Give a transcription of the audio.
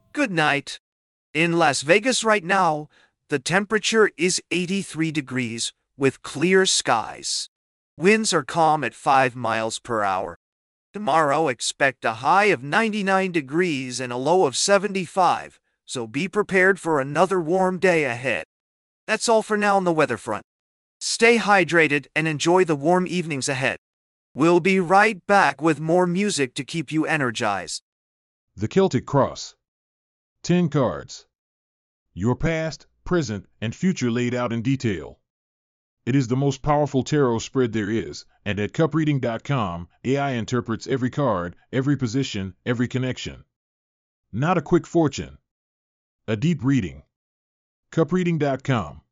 Good night. In Las Vegas right now, the temperature is 83 degrees with clear skies. Winds are calm at 5 miles per hour. Tomorrow, expect a high of 99 degrees and a low of 75, so be prepared for another warm day ahead. That's all for now on the weather front. Stay hydrated and enjoy the warm evenings ahead. We'll be right back with more music to keep you energized. The Celtic Cross. 10 cards. Your past, present, and future laid out in detail. It is the most powerful tarot spread there is, and at cupreading.com, AI interprets every card, every position, every connection. Not a quick fortune. A deep reading. cupreading.com.